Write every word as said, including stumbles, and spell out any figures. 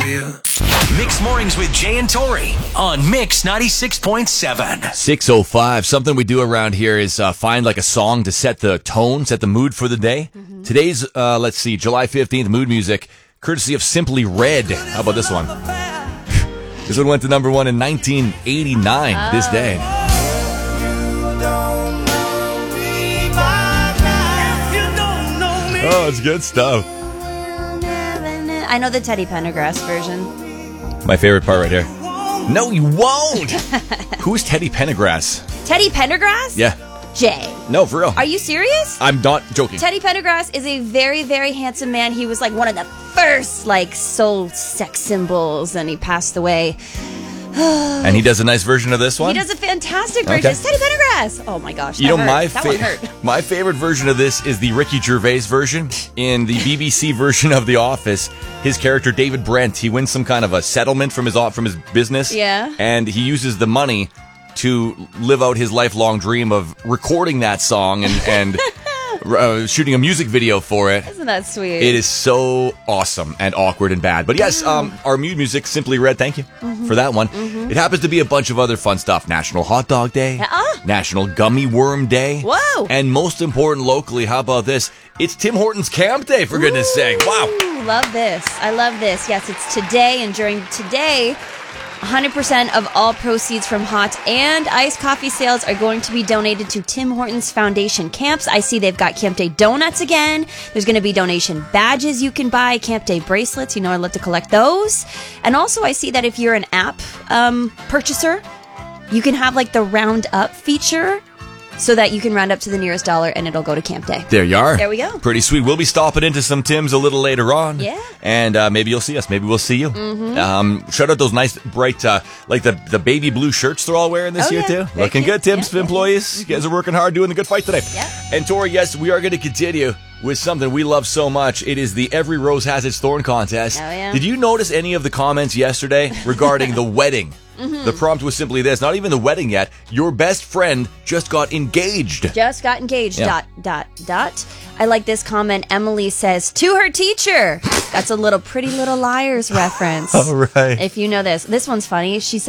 you. Mixed Mornings with Jay and Tori on Mix ninety-six point seven. six oh five. Something we do around here is uh, find like a song to set the tone, set the mood for the day. Mm-hmm. Today's, uh, let's see, July fifteenth, mood music, courtesy of Simply Red. How about this one? This one went to number one in nineteen eighty-nine, oh. this day. Oh, it's good stuff. I know the Teddy Pendergrass version. My favorite part right here. No, you won't! Who's Teddy Pendergrass? Teddy Pendergrass? Yeah. Jay. No, for real. Are you serious? I'm not joking. Teddy Pendergrass is a very, very handsome man. He was like one of the first like soul sex symbols, and he passed away. And he does a nice version of this one? He does a fantastic version. Okay. It's Teddy Pendergrass. Oh my gosh. You know, hurt. my, that fa- one hurt. my favorite version of this is the Ricky Gervais version. In the B B C version of The Office, his character David Brent, he wins some kind of a settlement from his from his business. Yeah. And he uses the money to live out his lifelong dream of recording that song and, and uh, shooting a music video for it. Isn't that sweet? It is so awesome and awkward and bad. But yes, um, our mood music, Simply Red, thank you mm-hmm. for that one. Mm-hmm. It happens to be a bunch of other fun stuff. National Hot Dog Day. Uh-uh. National Gummy Worm Day. Whoa. And most important locally, how about this? It's Tim Hortons Camp Day, for goodness sake. Wow. Love this. I love this. Yes, it's today, and during today, one hundred percent of all proceeds from hot and iced coffee sales are going to be donated to Tim Hortons Foundation Camps. I see they've got Camp Day donuts again. There's going to be donation badges you can buy, Camp Day bracelets. You know, I love to collect those. And also, I see that if you're an app um, purchaser, you can have like the round up feature so that you can round up to the nearest dollar and it'll go to Camp Day. There you are. There we go. Pretty sweet. We'll be stopping into some Tim's a little later on. Yeah. And uh, maybe you'll see us. Maybe we'll see you. Mm-hmm. Um, shout out those nice, bright, uh, like the, the baby blue shirts they're all wearing this oh, year, yeah. too. Very Looking cute. good, Tim's yeah, employees. Yeah. You guys are working hard, doing the good fight today. Yeah. And Tori, yes, we are going to continue with something we love so much. It is the Every Rose Has Its Thorn contest. Oh, yeah. Did you notice any of the comments yesterday regarding the wedding? Mm-hmm. The prompt was simply this, not even the wedding yet. Your best friend just got engaged. Just got engaged, Yeah. dot, dot, dot. I like this comment. Emily says, to her teacher. That's a little Pretty Little Liars reference. All right. If you know this. This one's funny. She said,